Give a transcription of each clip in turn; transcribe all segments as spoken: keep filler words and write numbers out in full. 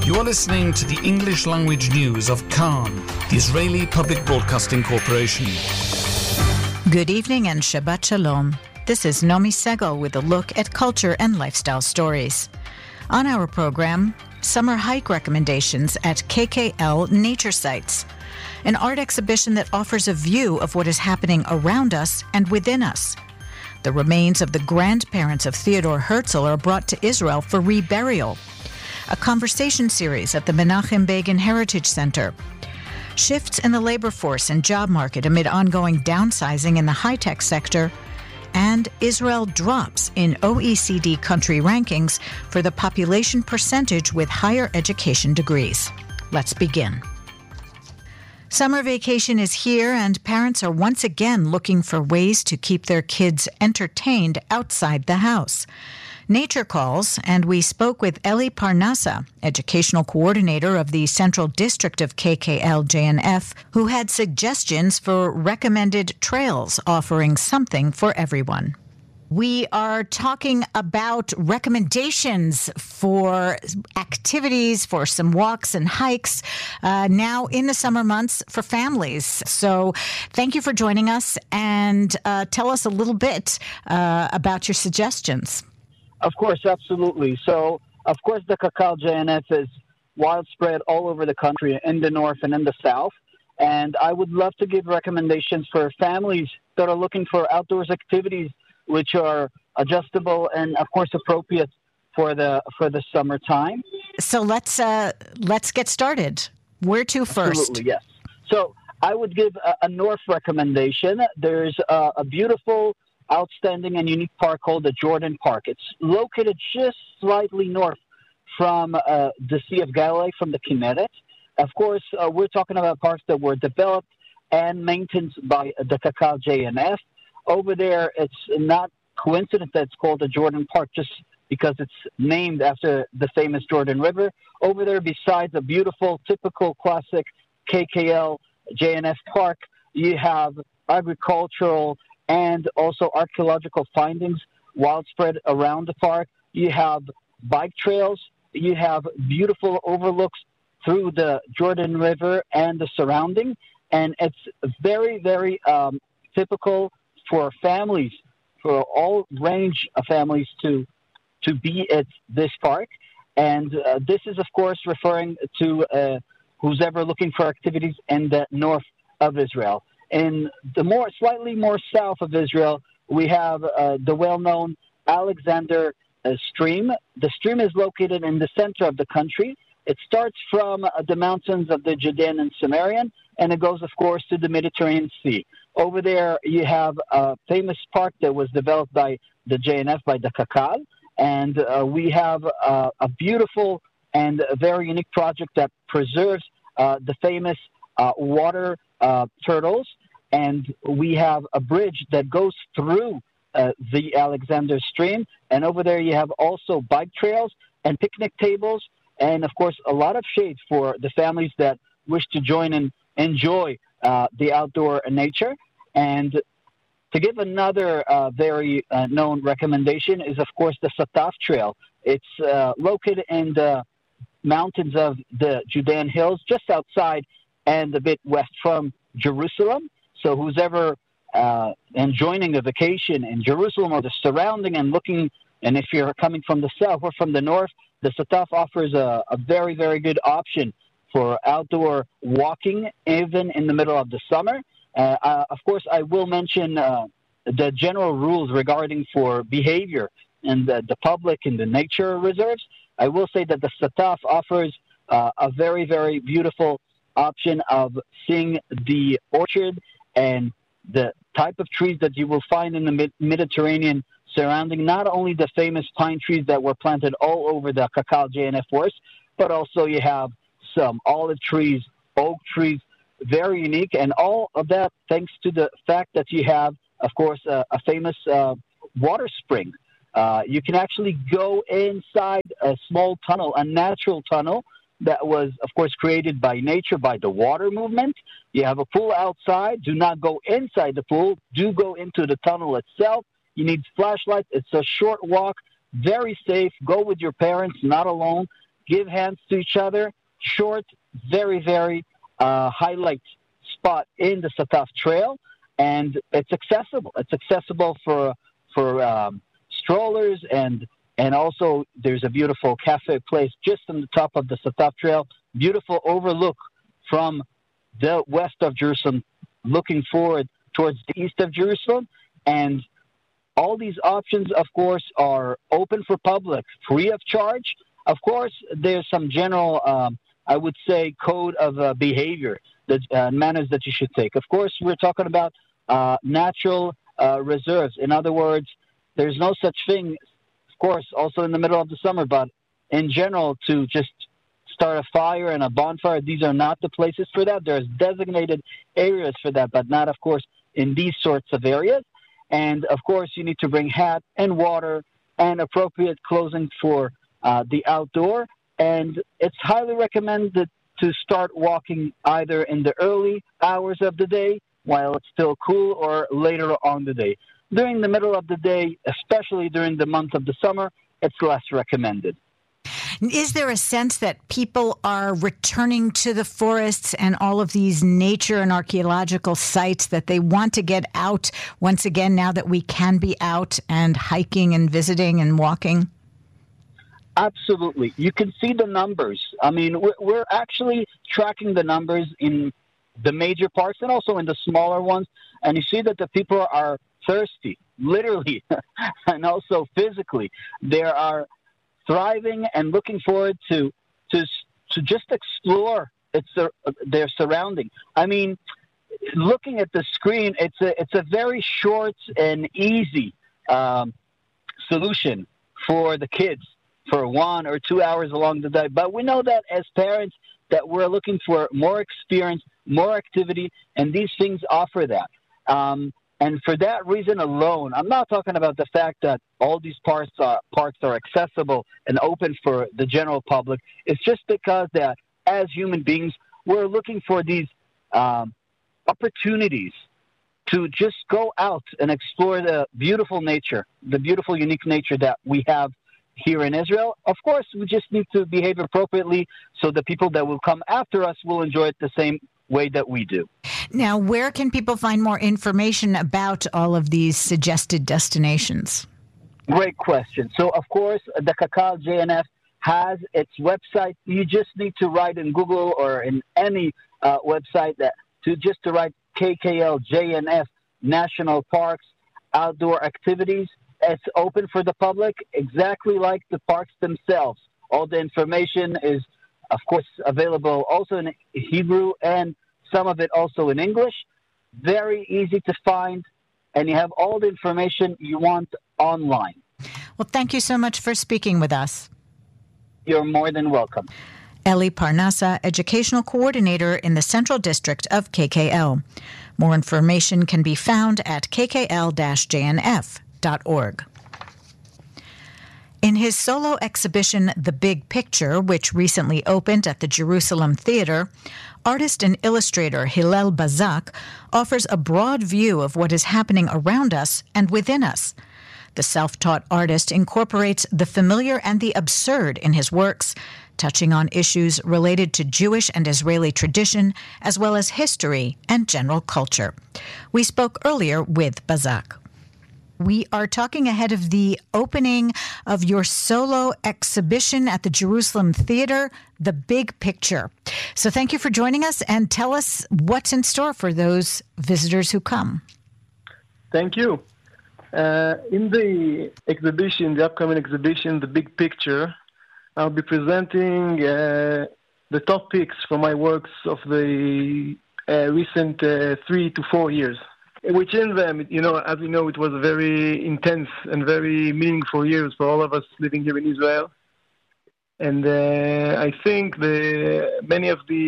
You are listening to the English language news of Kan, the Israeli Public Broadcasting Corporation. Good evening and Shabbat Shalom. This is Nomi Segal with a look at culture and lifestyle stories. On our program, summer hike recommendations at K K L Nature Sites, an art exhibition that offers a view of what is happening around us and within us. The remains of the grandparents of Theodore Herzl are brought to Israel for reburial. A conversation series at the Menachem Begin Heritage Center. Shifts in the labor force and job market amid ongoing downsizing in the high-tech sector. And Israel drops in O E C D country rankings for the population percentage with higher education degrees. Let's begin. Summer vacation is here, and parents are once again looking for ways to keep their kids entertained outside the house. Nature calls, and we spoke with Eli Parnasa, educational coordinator of the Central District of K K L J N F, who had suggestions for recommended trails offering something for everyone. We are talking about recommendations for activities, for some walks and hikes uh, now in the summer months for families. So thank you for joining us, and uh, tell us a little bit uh, about your suggestions. Of course, absolutely. So, of course, the K K L J N F is widespread all over the country, in the north and in the south. And I would love to give recommendations for families that are looking for outdoors activities which are adjustable and, of course, appropriate for the for the summertime. So let's uh, let's get started. Where to first? Absolutely, yes. So I would give a, a north recommendation. There's a, a beautiful, outstanding and unique park called the Jordan Park. It's located just slightly north from uh, the Sea of Galilee, from the Kinneret. Of course, uh, we're talking about parks that were developed and maintained by the K K L J N F. Over there, it's not coincident that it's called the Jordan Park just because it's named after the famous Jordan River. Over there, besides a beautiful, typical, classic K K L J N F park, you have agricultural and also archaeological findings widespread around the park. You have bike trails. You have beautiful overlooks through the Jordan River and the surrounding. And it's very, very um, typical for families, for all range of families to to be at this park. And uh, this is, of course, referring to uh, who's ever looking for activities in the north of Israel. In the more slightly more south of Israel, we have uh, the well-known Alexander uh, Stream. The stream is located in the center of the country. It starts from uh, the mountains of the Judean and Samarian, and it goes, of course, to the Mediterranean Sea. Over there, you have a famous park that was developed by the J N F, by the K K L, and uh, we have uh, a beautiful and a very unique project that preserves uh, the famous uh, water uh, turtles. And we have a bridge that goes through uh, the Alexander Stream. And over there you have also bike trails and picnic tables. And, of course, a lot of shade for the families that wish to join and enjoy uh, the outdoor nature. And to give another uh, very uh, known recommendation is, of course, the Sataf Trail. It's uh, located in the mountains of the Judean Hills, just outside and a bit west from Jerusalem. So who's ever uh, enjoying a vacation in Jerusalem or the surrounding and looking, and if you're coming from the south or from the north, the Sataf offers a, a very, very good option for outdoor walking, even in the middle of the summer. Uh, uh, of course, I will mention uh, the general rules regarding for behavior in the, the public in the nature reserves. I will say that the Sataf offers uh, a very, very beautiful option of seeing the orchard and the type of trees that you will find in the Mid- Mediterranean surrounding not only the famous pine trees that were planted all over the K K L J N F forest, but also you have some olive trees, oak trees, very unique, and all of that thanks to the fact that you have, of course, uh, a famous uh, water spring. Uh, you can actually go inside a small tunnel, a natural tunnel, that was, of course, created by nature, by the water movement. You have a pool outside. Do not go inside the pool. Do go into the tunnel itself. You need flashlights. It's a short walk, very safe. Go with your parents, not alone. give hands to each other. Short, very, very uh, highlight spot in the Sataf Trail, and it's accessible. It's accessible for for um, strollers, and and also there's a beautiful cafe place just on the top of the Sataf Trail. Beautiful overlook from the west of Jerusalem, looking forward towards the east of Jerusalem. And all these options, of course, are open for public, free of charge. Of course, there's some general, um, I would say, code of uh, behavior, that uh, manners that you should take. Of course, we're talking about uh, natural uh, reserves. In other words, there's no such thing, of course, also in the middle of the summer, but in general, to just start a fire and a bonfire, these are not the places for that. There's designated areas for that, but not, of course, in these sorts of areas. And, of course, you need to bring hat and water and appropriate clothing for uh, the outdoor. And it's highly recommended to start walking either in the early hours of the day while it's still cool, or later on the day. During the middle of the day, especially during the month of the summer, it's less recommended. Is there a sense that people are returning to the forests and all of these nature and archaeological sites, that they want to get out once again now that we can be out and hiking and visiting and walking? Absolutely. You can see the numbers. I mean, we're, we're actually tracking the numbers in the major parks and also in the smaller ones. And you see that the people are thirsty, literally, and also physically. There are thriving and looking forward to to to just explore its uh, their surrounding. I mean, looking at the screen, it's a it's a very short and easy um, solution for the kids for one or two hours along the day. But we know that as parents, that we're looking for more experience, more activity, and these things offer that. Um, And for that reason alone, I'm not talking about the fact that all these parks are, parks are accessible and open for the general public. It's just because that as human beings, we're looking for these um, opportunities to just go out and explore the beautiful nature, the beautiful, unique nature that we have here in Israel. Of course, we just need to behave appropriately so the people that will come after us will enjoy it the same way that we do. Now, where can people find more information about all of these suggested destinations? Great question. So, of course, the Kakal J N F has its website. You just need to write in Google or in any uh, website that to just to write K K L J N F National Parks Outdoor Activities. It's open for the public, exactly like the parks themselves. All the information is, of course, available also in Hebrew and some of it also in English. Very easy to find, and you have all the information you want online. Well, thank you so much for speaking with us. You're more than welcome. Eli Parnasa, Educational Coordinator in the Central District of K K L. More information can be found at k k l dash j n f dot org. In his solo exhibition, The Big Picture, which recently opened at the Jerusalem Theater, artist and illustrator Hillel Bazak offers a broad view of what is happening around us and within us. The self-taught artist incorporates the familiar and the absurd in his works, touching on issues related to Jewish and Israeli tradition, as well as history and general culture. We spoke earlier with Bazak. We are talking ahead of the opening of your solo exhibition at the Jerusalem Theater, The Big Picture. So thank you for joining us, and tell us what's in store for those visitors who come. Thank you. Uh, in the exhibition, the upcoming exhibition, The Big Picture, I'll be presenting uh, the top picks from my works of the uh, recent uh, three to four years. Which in them, you know, as we know, it was a very intense and very meaningful years for all of us living here in Israel. And uh, I think the many of the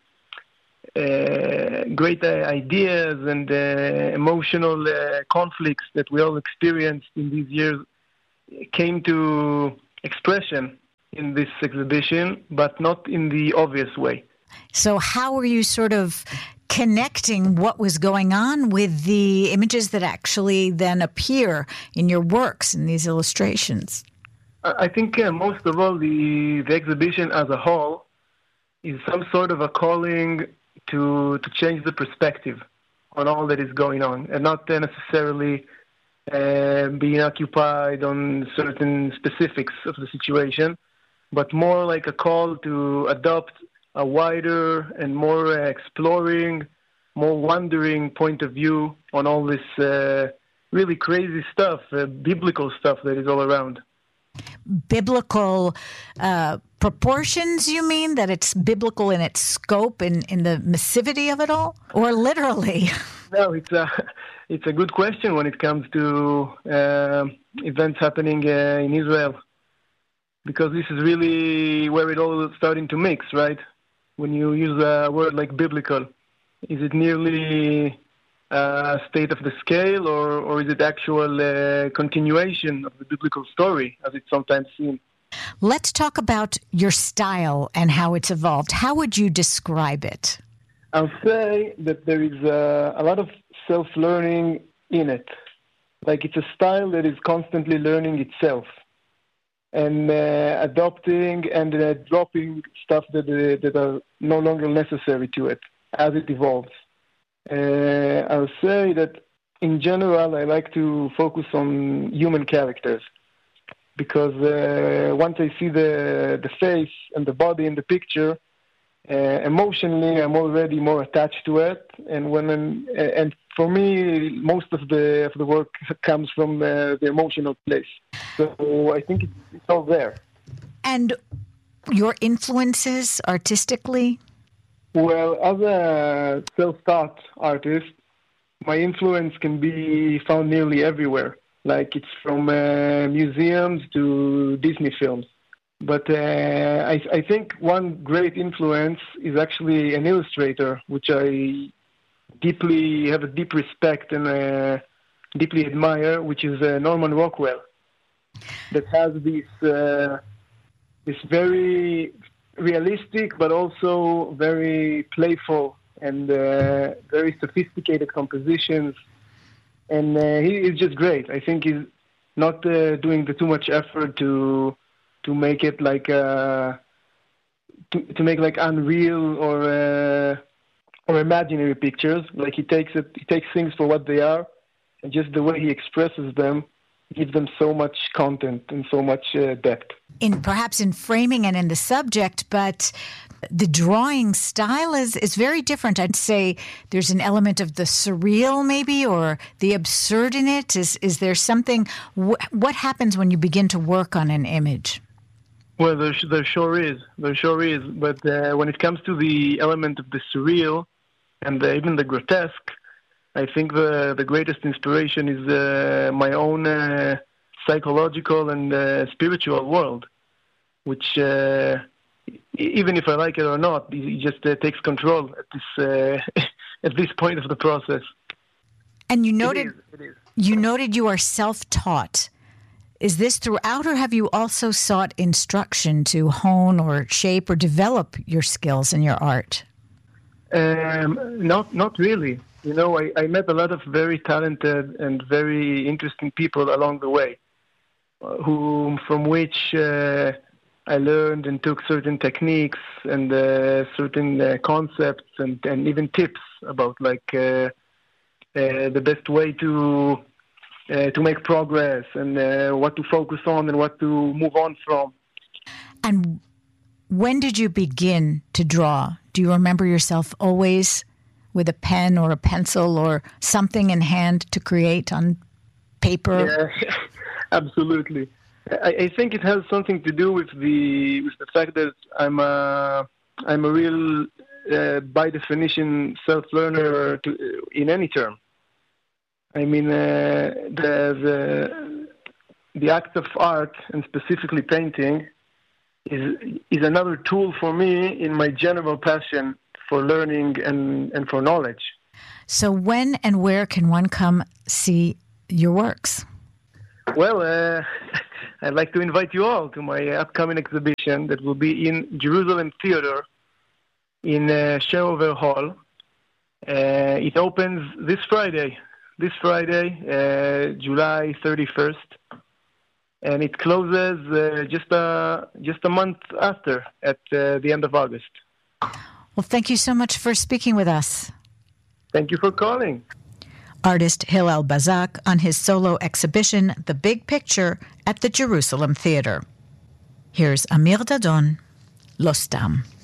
uh, great uh, ideas and uh, emotional uh, conflicts that we all experienced in these years came to expression in this exhibition, but not in the obvious way. So how were you sort of connecting what was going on with the images that actually then appear in your works, in these illustrations? I think uh, most of all, the, the exhibition as a whole is some sort of a calling to to change the perspective on all that is going on, and not uh, necessarily uh, being occupied on certain specifics of the situation, but more like a call to adopt a wider and more uh, exploring, more wondering point of view on all this uh, really crazy stuff, uh, biblical stuff that is all around. Biblical uh, proportions, you mean? That it's biblical in its scope, in, in the massivity of it all? Or literally? No, it's a, it's a good question when it comes to uh, events happening uh, in Israel, because this is really where it all is starting to mix, right? When you use a word like biblical, is it nearly a state of the scale, or, or is it actual uh, continuation of the biblical story, as it's sometimes seen? Let's talk about your style and how it's evolved. How would you describe it? I'll say that there is uh, a lot of self-learning in it. Like, it's a style that is constantly learning itself and uh, adopting and uh, dropping stuff that uh, that are no longer necessary to it as it evolves. Uh, I'll say that in general, I like to focus on human characters, because uh, once I see the the face and the body in the picture, uh, emotionally I'm already more attached to it. And when I'm, and for me, most of the of the work comes from uh, the emotional place. So I think it's, it's all there. And your influences artistically? Well, as a self-taught artist, my influence can be found nearly everywhere. Like, it's from uh, museums to Disney films. But uh, I, I think one great influence is actually an illustrator, which I deeply have a deep respect and uh, deeply admire, which is uh, Norman Rockwell, that has this uh, this very realistic, but also very playful and uh, very sophisticated compositions. And uh, he is just great. I think he's not uh, doing the too much effort to to make it like uh, to to make like unreal or uh, or imaginary pictures. Like, he takes it, he takes things for what they are, and just the way he expresses them gives them so much content and so much uh, depth. In perhaps in framing and in the subject, but the drawing style is, is very different. I'd say there's an element of the surreal maybe, or the absurd in it. Is is there something, wh- what happens when you begin to work on an image? Well, there, there sure is. There sure is. But uh, when it comes to the element of the surreal and the, even the grotesque, I think the the greatest inspiration is uh, my own uh, psychological and uh, spiritual world, which uh, even if I like it or not, it just uh, takes control at this uh, at this point of the process. And you noted it is, it is. you noted you are self-taught. Is this throughout, or have you also sought instruction to hone or shape or develop your skills in your art? Um, not not really. You know, I, I met a lot of very talented and very interesting people along the way, who from which uh, I learned and took certain techniques and uh, certain uh, concepts and, and even tips about like uh, uh, the best way to uh, to make progress and uh, what to focus on and what to move on from. And when did you begin to draw? Do you remember yourself always with a pen or a pencil or something in hand to create on paper? Yeah, absolutely. I, I think it has something to do with the with the fact that I'm a I'm a real uh, by definition self-learner to, in any term. I mean, uh, the the the act of art, and specifically painting, is is another tool for me in my general passion for learning and, and for knowledge. So when and where can one come see your works? Well, uh, I'd like to invite you all to my upcoming exhibition that will be in Jerusalem Theater in uh, Sherover Hall. Uh, it opens this Friday, this Friday, uh, July thirty-first. and it closes uh, just a just a month after, at uh, the end of August. Well, thank you so much for speaking with us. Thank you for calling. Artist Hillel Bazak on his solo exhibition, The Big Picture, at the Jerusalem Theater. Here's Amir Dadon, Lo Stam.